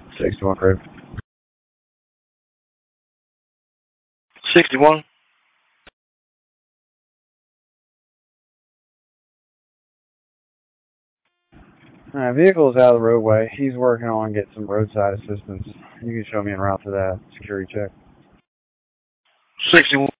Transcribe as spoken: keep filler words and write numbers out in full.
sixty-one, Craig. sixty-one. Alright, vehicle's out of the roadway. He's working on getting some roadside assistance. You can show me en route to that security check. sixty-one.